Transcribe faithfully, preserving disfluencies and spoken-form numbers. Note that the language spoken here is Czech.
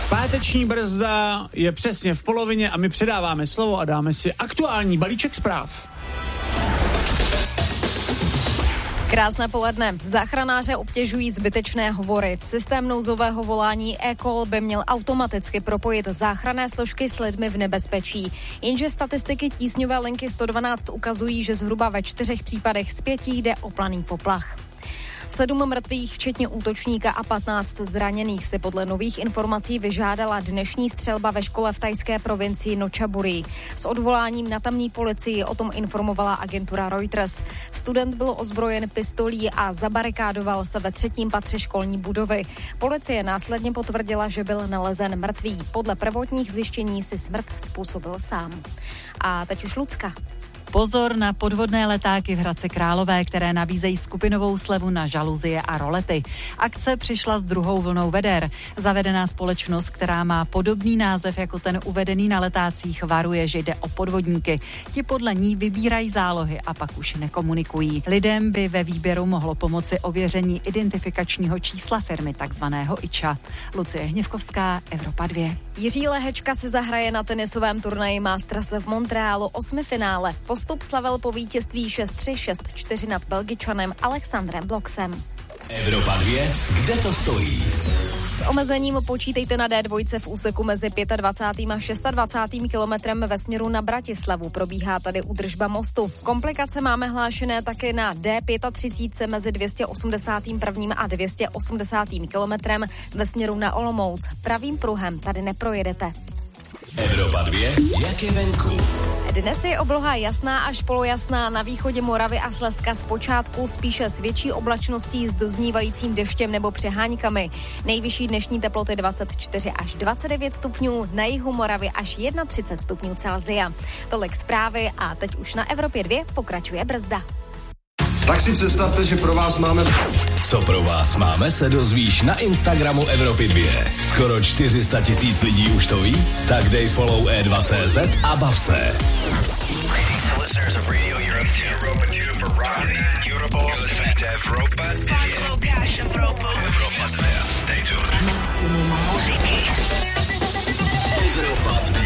Páteční brzda je přesně v polovině a my předáváme slovo a dáme si aktuální balíček zpráv. Krásné poledne. Záchranáře obtěžují zbytečné hovory. Systém nouzového volání eCall by měl automaticky propojit záchranné složky s lidmi v nebezpečí. Jenže statistiky tísňové linky sto dvanáct ukazují, že zhruba ve čtyřech případech z pěti jde o planý poplach. Sedm mrtvých, včetně útočníka a patnáct zraněných si podle nových informací vyžádala dnešní střelba ve škole v thajské provincii Nochaburí. S odvoláním na tamní policii o tom informovala agentura Reuters. Student byl ozbrojen pistolí a zabarikádoval se ve třetím patře školní budovy. Policie následně potvrdila, že byl nalezen mrtvý. Podle prvotních zjištění si smrt způsobil sám. A teď už Lucka. Pozor na podvodné letáky v Hradci Králové, které nabízejí skupinovou slevu na žaluzie a rolety. Akce přišla s druhou vlnou veder. Zavedená společnost, která má podobný název jako ten uvedený na letácích, varuje, že jde o podvodníky. Ti podle ní vybírají zálohy a pak už nekomunikují. Lidem by ve výběru mohlo pomoci ověření identifikačního čísla firmy, takzvaného I Č A. Lucie Hněvkovská, Evropa dva. Jiří Lehečka si zahraje na tenisovém turnaji Masters v Montrealu osmifinále. Postup slavil po vítězství šest tři, šest čtyři nad Belgičanem Alexandrem Bloxem. Evropa dva, kde to stojí? S omezením počítejte na D dva v úseku mezi dvacátým pátým a dvacátým šestým kilometrem ve směru na Bratislavu. Probíhá tady údržba mostu. Komplikace máme hlášené také na D třicet pět mezi dvě stě osmdesát jedna a dvě stě osmdesát kilometrem ve směru na Olomouc. Pravým pruhem tady neprojedete. Evropa dva, jak je venku? Dnes je obloha jasná až polojasná, na východě Moravy a Slezska zpočátku spíše s větší oblačností s doznívajícím deštěm nebo přeháňkami. Nejvyšší dnešní teploty dvacet čtyři až dvacet devět stupňů, na jihu Moravy až třicet jedna stupňů Celsia. Tolik zprávy a teď už na Evropě dva pokračuje brzda. Tak si představte, že pro vás máme... Co pro vás máme, se dozvíš na Instagramu Evropy dva. Skoro čtyři sta tisíc lidí už to ví? Tak dej follow E dva tečka cé zet a bav se.